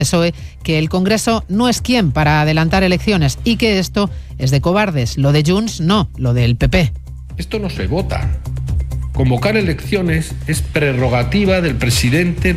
PSOE que el Congreso no es quien para adelantar elecciones y que esto es de cobardes. Lo de Junts no, lo del PP. Esto no se vota. Convocar elecciones es prerrogativa del presidente